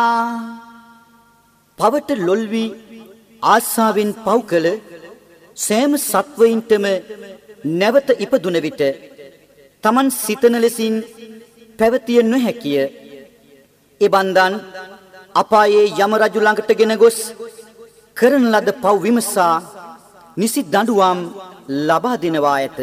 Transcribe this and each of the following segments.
පවට ලොල් වී ආසාවෙන් පව් කළ සෑම සත්වයින්ටම නැවත ඉපදුන විට තමන් සිතන ලෙසින් පැවතිය නොහැකිය. ඒ බන්දන් අපායේ යම රජු ළඟට ගෙන ගොස් කරන ලද පව් විමසා නිසි දඬුවම් ලබා දෙනවා ඇත.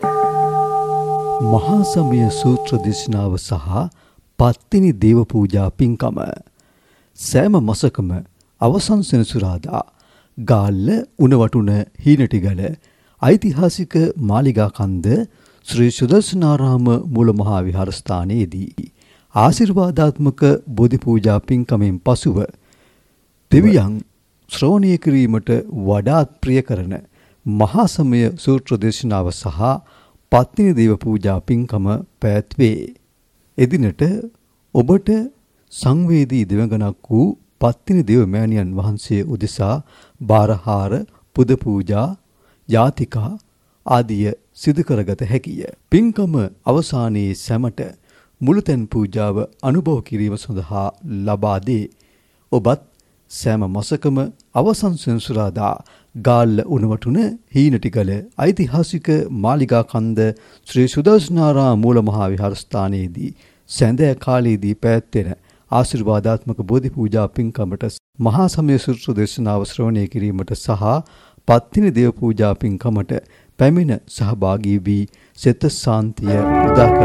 මහා සමය සූත්‍ර දේශනාව සහ පත්තිනි දේව පූජා පින්කම සෑම මාසකම අවසන් සෙනසුරාදා ගාල්ල උණවටුන හීනටිගල ඓතිහාසික මාලිගා කන්ද ශ්‍රී සුදර්ශනාරාම මූල මහා විහාරස්ථානයේදී ආශිර්වාදාත්මක බෝධි පූජා පින්කමෙන් පසුව දෙවියන් ශ්‍රවණය කිරීමට වඩාත් ප්‍රිය කරන මහා සමය සූත්‍ර දේශනාව සහ පත්තිනි දේව පූජා පින්කම පැවැත්වේ. එදිනට ඔබට සංවේදී දෙවඟනක් වූ පත්තිනි දේව මෑණියන් වහන්සේ උදෙසා බාරහාර පුද පූජා යාතිකා ආදිය සිදු කරගත හැකිය. පින්කම අවසානයේ සැමට මුළුතැන් පූජාව අනුභව කිරීම සඳහා ලබා දේ. ඔබත් සෑම මාසකම අවසන් සෙනසුරාදා ගාල්ල උණවටුන හීනටිගල ඓතිහාසික මාලිගා කන්ද ශ්‍රී සුදර්ශනාරාම මූල මහා විහාරස්ථානයේදී සැඳෑ කාලයේදී පැවැත්වෙන ආශිර්වාදාත්මක බෝධි පූජා පින්කමට මහා සමය සූත්‍ර දේශනාව ශ්‍රවණය කිරීමට සහ පත්තිනි දේව පූජා පින්කමට පැමිණ සහභාගී වී සෙත සාන්තිය උදා